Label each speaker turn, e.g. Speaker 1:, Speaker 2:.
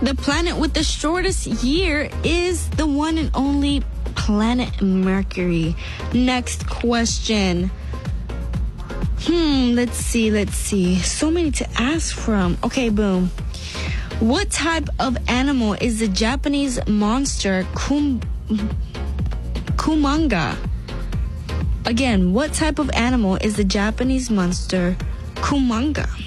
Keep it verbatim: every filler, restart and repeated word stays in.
Speaker 1: The planet with the shortest year is the one and only planet Mercury. Next question. Hmm, let's see, let's see. So many to ask from. Okay, boom. What type of animal is the Japanese monster kum, Kumanga? Again, what type of animal is the Japanese monster Kumanga?